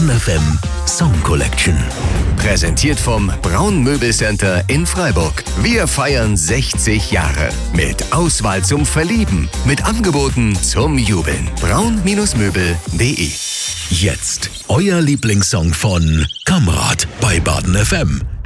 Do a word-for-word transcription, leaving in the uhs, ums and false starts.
Baden F M Song Collection. Präsentiert vom Braun Möbelcenter in Freiburg. Wir feiern sechzig Jahre. Mit Auswahl zum Verlieben. Mit Angeboten zum Jubeln. braun Möbel punkt de. Jetzt euer Lieblingssong von Kamrat bei Baden F M.